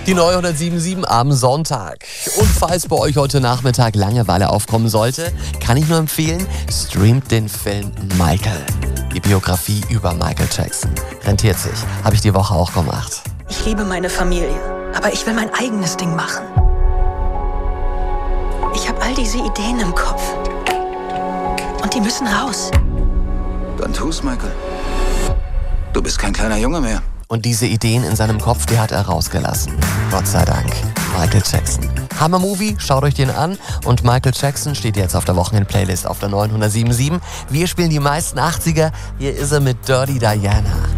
Die neue 107.7 am Sonntag. Und falls bei euch heute Nachmittag Langeweile aufkommen sollte, kann ich nur empfehlen, streamt den Film Michael. Die Biografie über Michael Jackson. Rentiert sich. Habe ich die Woche auch gemacht. Ich liebe meine Familie, aber ich will mein eigenes Ding machen. Ich habe all diese Ideen im Kopf. Und die müssen raus. Dann tu's, Michael. Du bist kein kleiner Junge mehr. Und diese Ideen in seinem Kopf, die hat er rausgelassen. Gott sei Dank. Michael Jackson. Hammer Movie, schaut euch den an. Und Michael Jackson steht jetzt auf der Wochenend-Playlist auf der 907.7. Wir spielen die meisten 80er. Hier ist er mit Dirty Diana.